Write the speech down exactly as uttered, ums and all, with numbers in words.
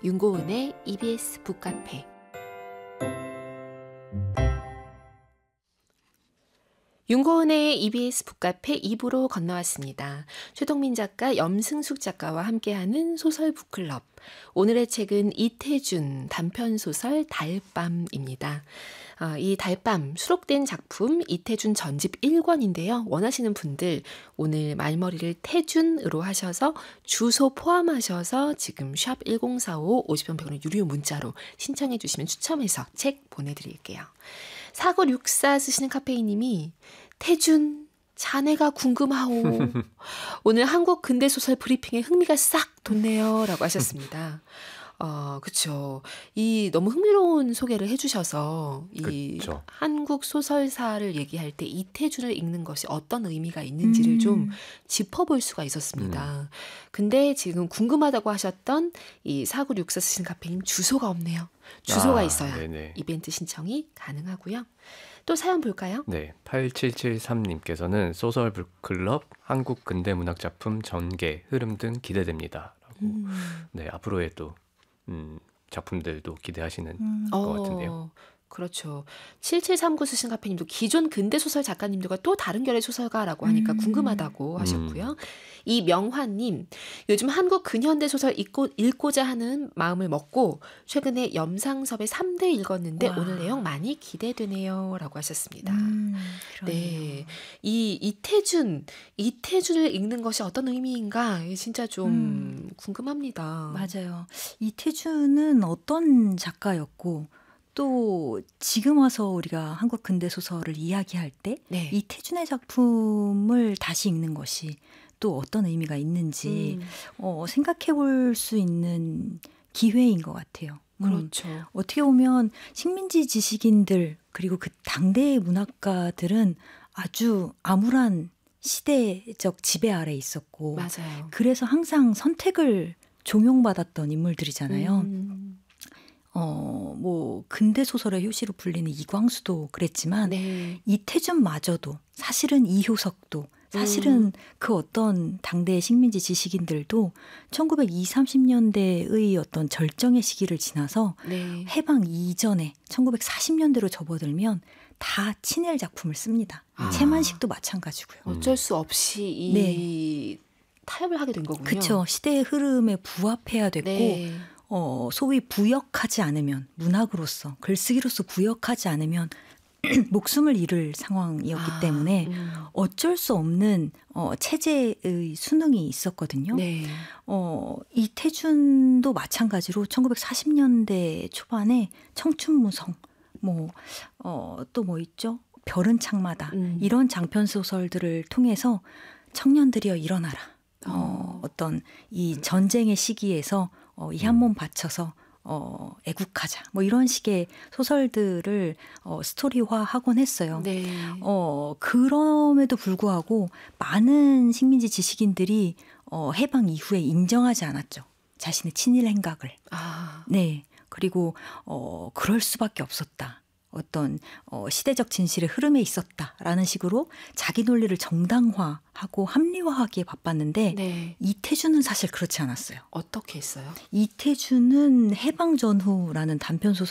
윤고은의 이비에스 북카페. 윤고은의 이비에스 북카페 이 부로 건너왔습니다. 최동민 작가, 염승숙 작가와 함께하는 소설 북클럽. 오늘의 책은 이태준 단편소설 달밤입니다. 어, 이 달밤 수록된 작품 이태준 전집 일 권인데요. 원하시는 분들 오늘 말머리를 태준으로 하셔서 주소 포함하셔서 지금 샵 일공사오 오십 원 백 원의 유료 문자로 신청해 주시면 추첨해서 책 보내드릴게요. 사구육사 쓰시는 카페이님이 태준 자네가 궁금하오. 오늘 한국 근대소설 브리핑에 흥미가 싹 돋네요 라고 하셨습니다. 어, 그쵸. 이 너무 흥미로운 소개를 해주셔서 이 그쵸. 한국 소설사를 얘기할 때 이태준을 읽는 것이 어떤 의미가 있는지를 음. 좀 짚어볼 수가 있었습니다. 음. 근데 지금 궁금하다고 하셨던 이 사구육사 쓰신 카페님 주소가 없네요. 주소가 아, 있어야 네네. 이벤트 신청이 가능하고요. 또 사연 볼까요? 네, 팔칠칠삼님께서는 소설 북클럽 한국 근대문학작품 전개, 흐름 등 기대됩니다. 라고. 음. 네, 앞으로의 또 음, 작품들도 기대하시는 음. 것 어, 같은데요. 그렇죠. 칠칠삼구 쓰신 카페님도 기존 근대소설 작가님들과 또 다른 결의 소설가라고 하니까 음. 궁금하다고 하셨고요. 음. 이명환님, 요즘 한국 근현대 소설 읽고, 읽고자 하는 마음을 먹고 최근에 염상섭의 삼 대 읽었는데 와. 오늘 내용 많이 기대되네요 라고 하셨습니다. 음, 네, 이 이태준, 이태준을 읽는 것이 어떤 의미인가 진짜 좀 음. 궁금합니다. 맞아요. 이태준은 어떤 작가였고 또 지금 와서 우리가 한국 근대소설을 이야기할 때 네. 이태준의 작품을 다시 읽는 것이 또 어떤 의미가 있는지 음. 어, 생각해 볼 수 있는 기회인 것 같아요. 그렇죠. 음, 어떻게 보면 식민지 지식인들 그리고 그 당대의 문학가들은 아주 암울한 시대적 지배 아래 있었고 맞아요. 그래서 항상 선택을 종용받았던 인물들이잖아요. 음. 어, 뭐, 근대소설의 효시로 불리는 이광수도 그랬지만, 네. 이태준마저도, 사실은 이효석도, 사실은 음. 그 어떤 당대의 식민지 지식인들도 천구백이십, 삼십 년대의 어떤 절정의 시기를 지나서 네. 해방 이전에 천구백사십 년대로 접어들면 다 친일 작품을 씁니다. 아. 채만식도 마찬가지고요. 어쩔 수 없이 이 네. 타협을 하게 된 거군요. 그렇죠. 시대의 흐름에 부합해야 됐고, 네. 어, 소위 부역하지 않으면 문학으로서 글쓰기로서 부역하지 않으면 목숨을 잃을 상황이었기 아, 때문에 음. 어쩔 수 없는 어, 체제의 수능이 있었거든요. 네. 어, 이태준도 마찬가지로 천구백사십 년대 초반에 청춘무성 뭐, 어, 또 뭐 있죠? 별은 창마다 음. 이런 장편 소설들을 통해서 청년들이여 일어나라. 어, 어떤 이 전쟁의 시기에서 어, 이 한 몸 바쳐서 어, 애국하자. 뭐 이런 식의 소설들을 어, 스토리화하곤 했어요. 네. 어, 그럼에도 불구하고 많은 식민지 지식인들이 어, 해방 이후에 인정하지 않았죠. 자신의 친일 행각을. 아. 네. 그리고 어, 그럴 수밖에 없었다. 어떤 어, 시대적 진실의 흐름에 있었다라는 식으로 자기 논리를 정당화하고 합리화하기에 바빴는데 네. 이태준은 사실 그렇지 않았어요. 어떻게 했어요? 이태준은 해방 전후라는 단편 소설